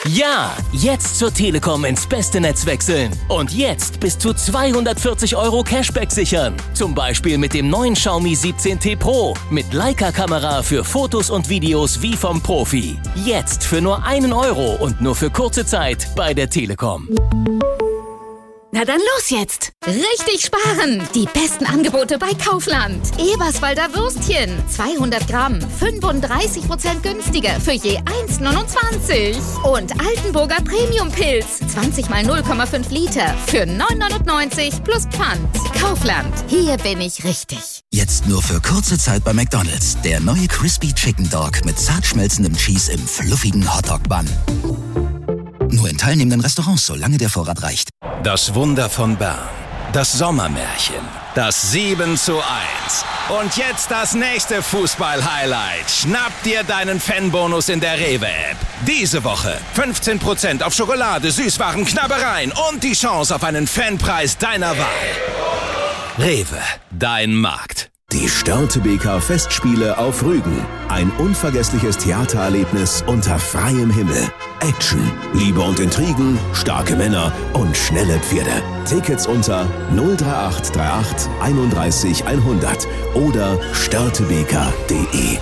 Ja, jetzt zur Telekom ins beste Netz wechseln. Und jetzt bis zu 240 € Cashback sichern. Zum Beispiel mit dem neuen Xiaomi 17T Pro. Mit Leica-Kamera für Fotos und Videos wie vom Profi. Jetzt für nur 1 € und nur für kurze Zeit bei der Telekom. Na dann los jetzt! Richtig sparen! Die besten Angebote bei Kaufland. Eberswalder Würstchen, 200 Gramm, 35% günstiger für je 1,29. Und Altenburger Premium-Pilz, 20 mal 0,5 Liter für 9,99 plus Pfand. Kaufland, hier bin ich richtig. Jetzt nur für kurze Zeit bei McDonald's. Der neue Crispy Chicken Dog mit zart schmelzendem Cheese im fluffigen Hotdog-Bun. Nur in teilnehmenden Restaurants, solange der Vorrat reicht. Das Wunder von Bern. Das Sommermärchen. Das 7:1. Und jetzt das nächste Fußball-Highlight. Schnapp dir deinen Fanbonus in der Rewe-App. Diese Woche 15% auf Schokolade, Süßwaren, Knabbereien und die Chance auf einen Fanpreis deiner Wahl. Rewe, dein Markt. Die Störtebeker Festspiele auf Rügen. Ein unvergessliches Theatererlebnis unter freiem Himmel. Action, Liebe und Intrigen, starke Männer und schnelle Pferde. Tickets unter 03838 31 100 oder störtebeker.de.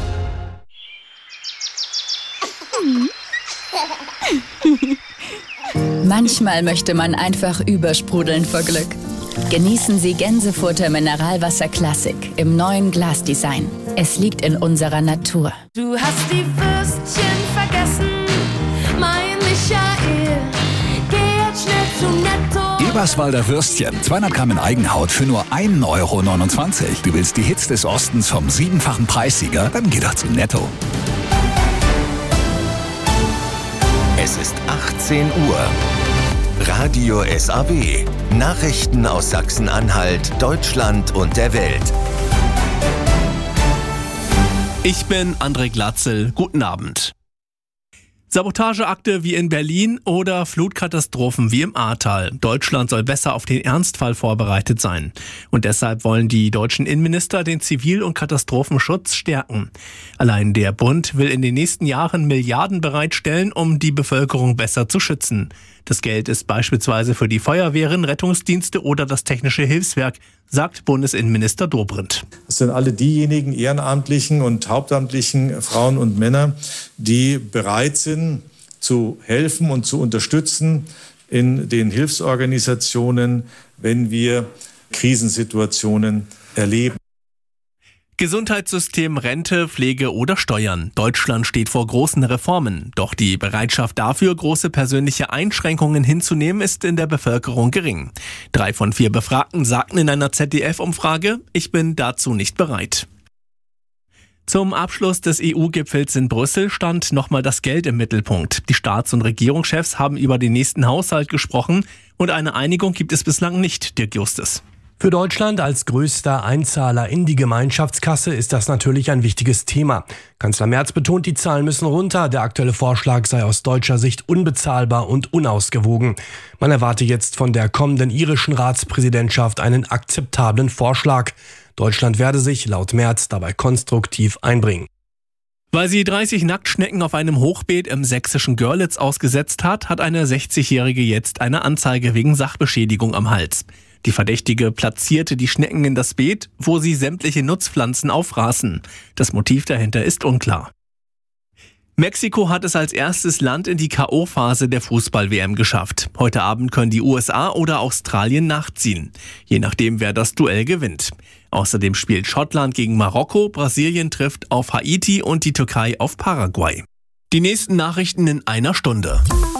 Manchmal möchte man einfach übersprudeln vor Glück. Genießen Sie Gänsefutter Mineralwasser Classic im neuen Glasdesign. Es liegt in unserer Natur. Du hast die Würstchen vergessen, mein Michael. Geh jetzt schnell zu Netto. Eberswalder Würstchen, 200 Gramm in Eigenhaut für nur 1,29 €. Du willst die Hits des Ostens vom 7-fachen Preissieger? Dann geh doch zu Netto. Es ist 18 Uhr. Radio SAW. Nachrichten aus Sachsen-Anhalt, Deutschland und der Welt. Ich bin André Glatzel. Guten Abend. Sabotageakte wie in Berlin oder Flutkatastrophen wie im Ahrtal. Deutschland soll besser auf den Ernstfall vorbereitet sein. Und deshalb wollen die deutschen Innenminister den Zivil- und Katastrophenschutz stärken. Allein der Bund will in den nächsten Jahren Milliarden bereitstellen, um die Bevölkerung besser zu schützen. Das Geld ist beispielsweise für die Feuerwehren, Rettungsdienste oder das Technische Hilfswerk, sagt Bundesinnenminister Dobrindt. Das sind alle diejenigen ehrenamtlichen und hauptamtlichen Frauen und Männer, die bereit sind, zu helfen und zu unterstützen in den Hilfsorganisationen, wenn wir Krisensituationen erleben. Gesundheitssystem, Rente, Pflege oder Steuern. Deutschland steht vor großen Reformen. Doch die Bereitschaft dafür, große persönliche Einschränkungen hinzunehmen, ist in der Bevölkerung gering. 3 von 4 Befragten sagten in einer ZDF-Umfrage, ich bin dazu nicht bereit. Zum Abschluss des EU-Gipfels in Brüssel stand nochmal das Geld im Mittelpunkt. Die Staats- und Regierungschefs haben über den nächsten Haushalt gesprochen und eine Einigung gibt es bislang nicht, Dirk Justus. Für Deutschland als größter Einzahler in die Gemeinschaftskasse ist das natürlich ein wichtiges Thema. Kanzler Merz betont, die Zahlen müssen runter. Der aktuelle Vorschlag sei aus deutscher Sicht unbezahlbar und unausgewogen. Man erwarte jetzt von der kommenden irischen Ratspräsidentschaft einen akzeptablen Vorschlag. Deutschland werde sich laut Merz dabei konstruktiv einbringen. Weil sie 30 Nacktschnecken auf einem Hochbeet im sächsischen Görlitz ausgesetzt hat, hat eine 60-Jährige jetzt eine Anzeige wegen Sachbeschädigung am Hals. Die Verdächtige platzierte die Schnecken in das Beet, wo sie sämtliche Nutzpflanzen aufraßen. Das Motiv dahinter ist unklar. Mexiko hat es als erstes Land in die K.O.-Phase der Fußball-WM geschafft. Heute Abend können die USA oder Australien nachziehen, je nachdem, wer das Duell gewinnt. Außerdem spielt Schottland gegen Marokko, Brasilien trifft auf Haiti und die Türkei auf Paraguay. Die nächsten Nachrichten in einer Stunde.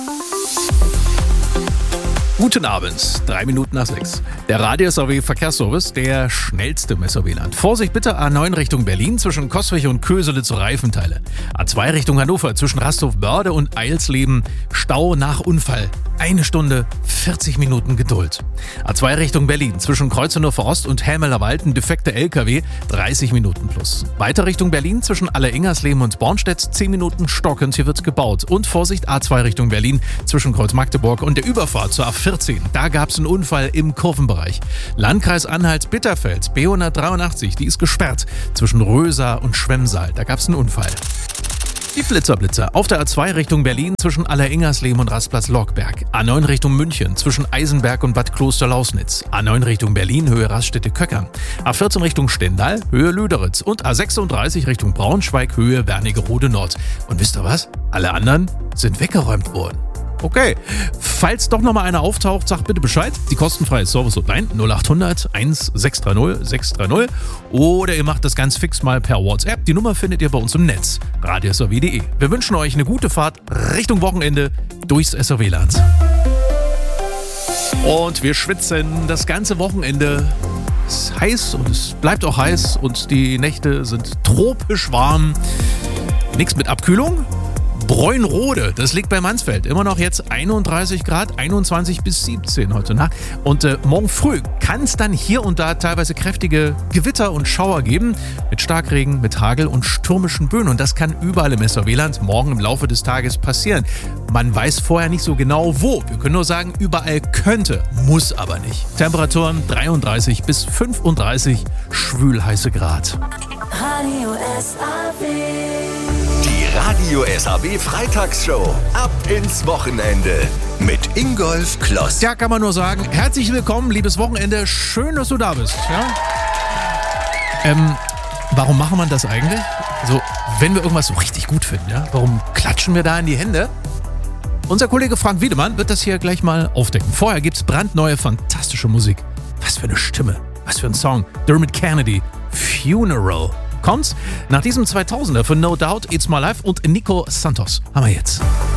Guten Abend, 3 Minuten nach 6. Der Radio-SAW-Verkehrsservice, der schnellste im SAW-Land. Vorsicht bitte, A9 Richtung Berlin zwischen Coswig und Köselitz Reifenteile. A2 Richtung Hannover zwischen Rastorf-Börde und Eilsleben. Stau nach Unfall. 1 Stunde, 40 Minuten Geduld. A2 Richtung Berlin zwischen Kreuznachur Ost und Hämelerwald ein defekter LKW. 30 Minuten plus. Weiter Richtung Berlin zwischen Aller-Ingersleben und Bornstedt. 10 Minuten stockend, hier wird gebaut. Und Vorsicht, A2 Richtung Berlin zwischen Kreuz-Magdeburg und der Überfahrt zur A14. Da gab es einen Unfall im Kurvenbereich. Landkreis Anhalt-Bitterfeld, B183, die ist gesperrt zwischen Röser und Schwemmsaal. Da gab es einen Unfall. Die Blitzerblitzer auf der A2 Richtung Berlin zwischen Alleringers-Lehm und Rastplatz-Logberg. A9 Richtung München zwischen Eisenberg und Bad Kloster-Lausnitz. A9 Richtung Berlin, Höhe Raststätte-Köckern. A14 Richtung Stendal, Höhe Lüderitz. Und A36 Richtung Braunschweig, Höhe Wernigerode-Nord. Und wisst ihr was? Alle anderen sind weggeräumt worden. Okay, falls doch nochmal einer auftaucht, sagt bitte Bescheid. Die kostenfreie Service-Hotline 0800 1630 630 oder ihr macht das ganz fix mal per WhatsApp. Die Nummer findet ihr bei uns im Netz, radiosrw.de. Wir wünschen euch eine gute Fahrt Richtung Wochenende durchs SRW-Land. Und wir schwitzen das ganze Wochenende. Es ist heiß und es bleibt auch heiß und die Nächte sind tropisch warm. Nichts mit Abkühlung. Bräunrode, das liegt bei Mansfeld. Immer noch jetzt 31 Grad, 21 bis 17 heute Nacht. Und morgen früh kann es dann hier und da teilweise kräftige Gewitter und Schauer geben. Mit Starkregen, mit Hagel und stürmischen Böen. Und das kann überall im SRW-Land morgen im Laufe des Tages passieren. Man weiß vorher nicht so genau wo. Wir können nur sagen, überall könnte, muss aber nicht. Temperaturen 33 bis 35 schwülheiße Grad. Radio SAW. Die Radio SAW Freitagsshow. Ab ins Wochenende. Mit Ingolf Kloss. Ja, kann man nur sagen, herzlich willkommen, liebes Wochenende. Schön, dass du da bist. Ja? Warum machen wir das eigentlich? Also, wenn wir irgendwas so richtig gut finden, ja? Warum klatschen wir da in die Hände? Unser Kollege Frank Wiedemann wird das hier gleich mal aufdecken. Vorher gibt's brandneue, fantastische Musik. Was für eine Stimme, was für ein Song. Dermot Kennedy, Funeral. Kommt's nach diesem 2000er von No Doubt, It's My Life und Nico Santos. Haben wir jetzt.